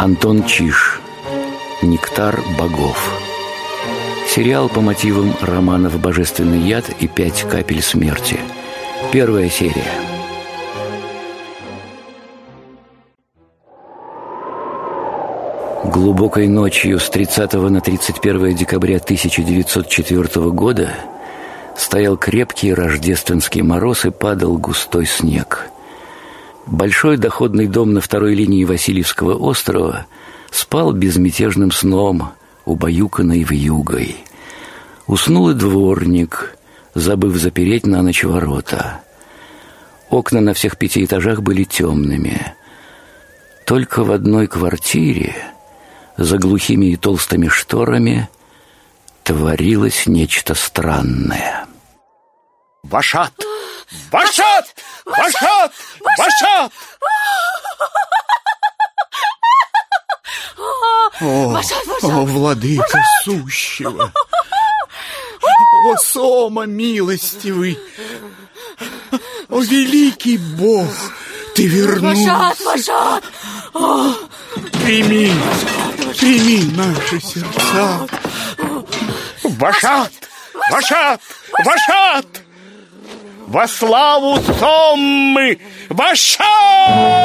Антон Чиж. «Нектар богов». Сериал по мотивам романов «Божественный яд» и «5 капель смерти». Первая серия. Глубокой ночью с 30 на 31 декабря 1904 года стоял крепкий рождественский мороз и падал густой снег. Большой доходный дом на второй линии Васильевского острова спал безмятежным сном, убаюканный вьюгой. Уснул и дворник, забыв запереть на ночь ворота. Окна на всех 5 этажах были темными. Только в одной квартире, за глухими и толстыми шторами, творилось нечто странное. Вашат! Вашат! Вашат! Вашат! О, владыка сущего! О, Сома милостивый! О, великий Бог! Ты вернулся! Вашат! Прими наши сердца! Вашат! Вашат! Вашат! Во славу Соммы! Вашат!